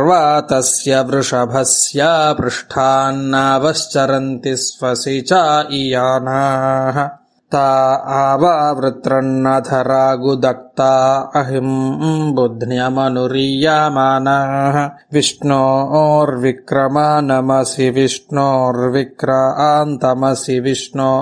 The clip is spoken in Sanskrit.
तस्य वृषभस्य पृष्ठान्नावश्चरन्ति स्वसि च इयानाः ता आवावृत्रन्नधरागुदक्ता अहिं बुध्न्यमनुरीयमानाः विष्णोर्विक्रमा नमसि विष्णोर्विक्रान्तमसि विष्णो